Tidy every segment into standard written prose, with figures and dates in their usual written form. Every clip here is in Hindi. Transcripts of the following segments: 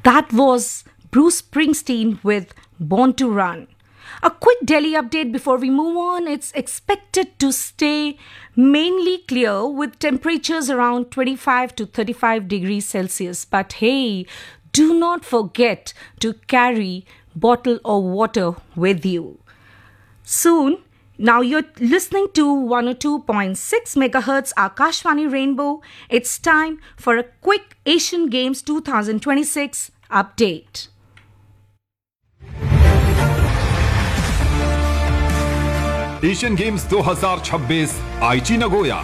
That was Bruce Springsteen with Born to Run. A quick Delhi update before we move on. It's expected to stay mainly clear with temperatures around 25 to 35 degrees Celsius. But hey, do not forget to carry bottle of water with you. Soon, now you're listening to 102.6 megahertz Akashvani Rainbow. It's time for a quick Asian Games 2026 update. Asian games 2026 आईची नगोया।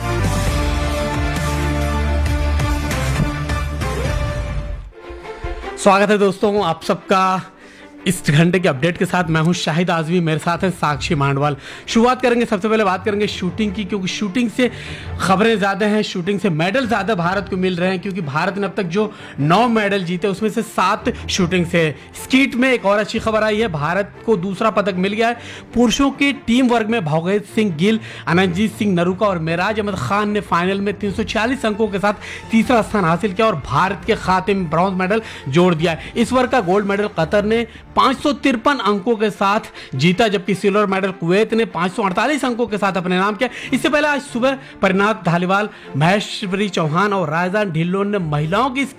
स्वागत है दोस्तों आप सबका इस घंटे के अपडेट के साथ। मैं हूं शाहिद आजमी, मेरे साथ है साक्षी मांडवाल। शुरुआत करेंगे, सबसे पहले बात करेंगे शूटिंग की, क्योंकि शूटिंग से खबरें ज़्यादा हैं, शूटिंग से मेडल ज़्यादा भारत को मिल रहे हैं, क्योंकि भारत ने अब तक जो 9 मेडल जीते उसमें से 7 शूटिंग से। स्कीट में एक और अच्छी खबर आई है, भारत को दूसरा पदक मिल गया है। पुरुषों के टीम वर्ग में भगत सिंह गिल, अनंतजीत सिंह नरूका और मेराज अहमद खान ने फाइनल में 346 अंकों के साथ तीसरा स्थान हासिल किया और भारत के खाते में ब्रॉन्ज मेडल जोड़ दिया है। इस वर्ग का गोल्ड मेडल कतर ने 553 अंकों के साथ जीता, जबकि सिल्वर मेडल कुवैत ने 548 अंकों के साथ अपने नाम किया। इससे पहले आज सुबह परिणाम धालीवाल, महेश्वरी चौहान और राजदान ढिल्लोन ने महिलाओं की